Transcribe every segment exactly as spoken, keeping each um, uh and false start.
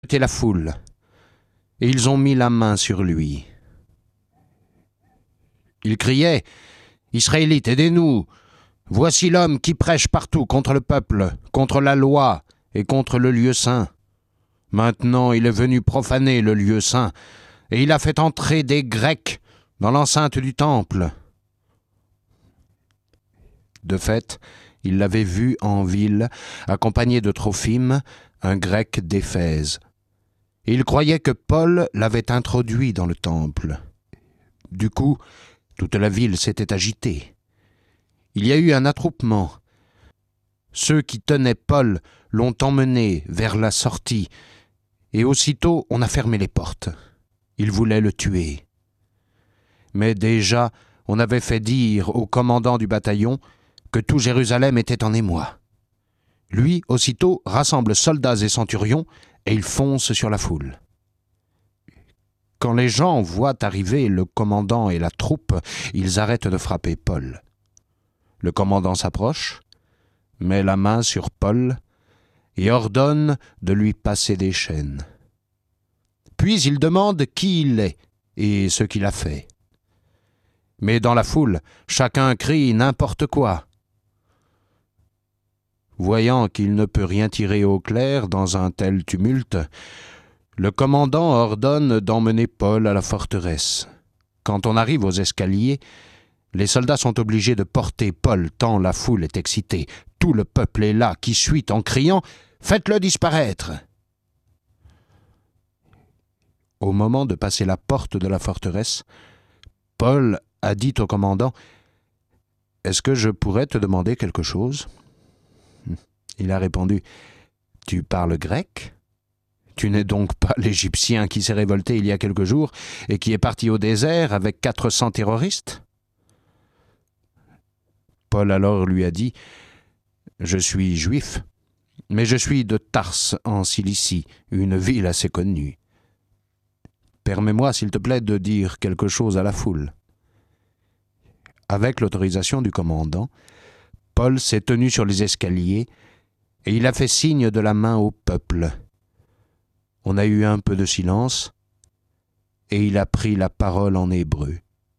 C'était la foule, et ils ont mis la main sur lui. Ils criaient « Israélites, aidez-nous! Voici l'homme qui prêche partout contre le peuple, contre la loi et contre le lieu saint. Maintenant il est venu profaner le lieu saint, et il a fait entrer des Grecs dans l'enceinte du temple. » De fait, il l'avait vu en ville, accompagné de Trophime, un Grec d'Éphèse. Et il croyait que Paul l'avait introduit dans le temple. Du coup, toute la ville s'était agitée. Il y a eu un attroupement. Ceux qui tenaient Paul l'ont emmené vers la sortie, et aussitôt on a fermé les portes. Ils voulaient le tuer. Mais déjà, on avait fait dire au commandant du bataillon que tout Jérusalem était en émoi. Lui, aussitôt, rassemble soldats et centurions, et il fonce sur la foule. Quand les gens voient arriver le commandant et la troupe, ils arrêtent de frapper Paul. Le commandant s'approche, met la main sur Paul et ordonne de lui passer des chaînes. Puis il demande qui il est et ce qu'il a fait. Mais dans la foule, chacun crie n'importe quoi. Voyant qu'il ne peut rien tirer au clair dans un tel tumulte, le commandant ordonne d'emmener Paul à la forteresse. Quand on arrive aux escaliers, les soldats sont obligés de porter Paul tant la foule est excitée. Tout le peuple est là, qui suit en criant « Faites-le disparaître !» Au moment de passer la porte de la forteresse, Paul a dit au commandant « Est-ce que je pourrais te demander quelque chose ?» Il a répondu « Tu parles grec ? Tu n'es donc pas l'Égyptien qui s'est révolté il y a quelques jours et qui est parti au désert avec quatre cents terroristes ?» Paul alors lui a dit « Je suis juif, mais je suis de Tarse en Cilicie, une ville assez connue. Permets-moi, s'il te plaît, de dire quelque chose à la foule. » Avec l'autorisation du commandant, Paul s'est tenu sur les escaliers et il a fait signe de la main au peuple. On a eu un peu de silence et il a pris la parole en hébreu.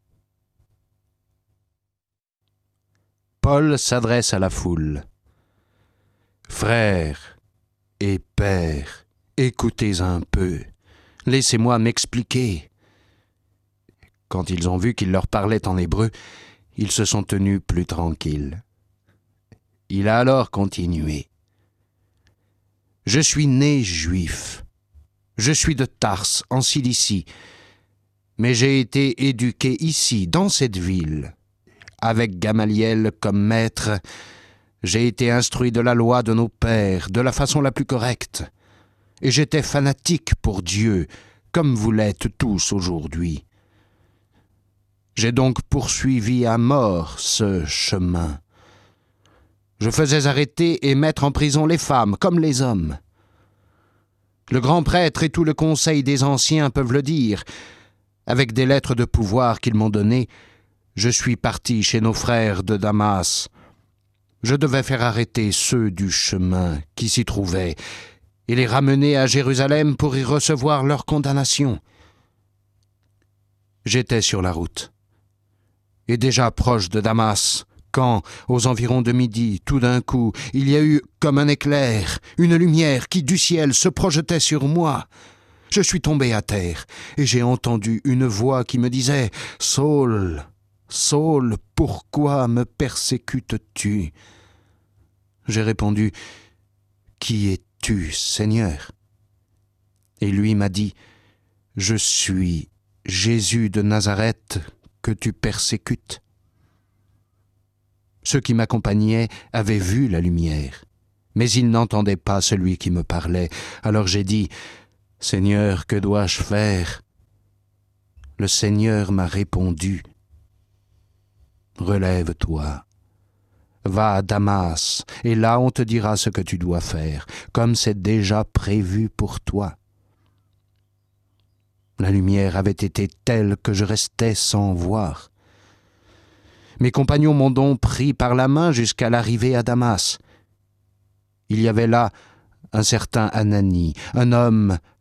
Paul s'adresse à la foule. « Frères et pères, écoutez un peu, laissez-moi m'expliquer. » Quand ils ont vu qu'il leur parlait en hébreu, ils se sont tenus plus tranquilles. Il a alors continué. « Je suis né juif. Je suis de Tarse, en Cilicie, mais j'ai été éduqué ici, dans cette ville. Avec Gamaliel comme maître, j'ai été instruit de la loi de nos pères, de la façon la plus correcte. Et j'étais fanatique pour Dieu, comme vous l'êtes tous aujourd'hui. J'ai donc poursuivi à mort ce chemin. Je faisais arrêter et mettre en prison les femmes comme les hommes. Le grand prêtre et tout le conseil des anciens peuvent le dire. Avec des lettres de pouvoir qu'ils m'ont données, je suis parti chez nos frères de Damas. Je devais faire arrêter ceux du chemin qui s'y trouvaient et les ramener à Jérusalem pour y recevoir leur condamnation. J'étais sur la route, et déjà proche de Damas, quand, aux environs de midi, tout d'un coup, il y a eu comme un éclair, une lumière qui du ciel se projetait sur moi. Je suis tombé à terre, et j'ai entendu une voix qui me disait « Saul, Saul, pourquoi me persécutes-tu » J'ai répondu « Qui es-tu, Seigneur ?» Et lui m'a dit « Je suis Jésus de Nazareth que tu persécutes. » Ceux qui m'accompagnaient avaient vu la lumière, mais ils n'entendaient pas celui qui me parlait. Alors j'ai dit « Seigneur, que dois-je faire ?» Le Seigneur m'a répondu « Relève-toi, va à Damas, et là on te dira ce que tu dois faire, comme c'est déjà prévu pour toi. » La lumière avait été telle que je restais sans voir. Mes compagnons m'ont donc pris par la main jusqu'à l'arrivée à Damas. Il y avait là un certain Anani, un homme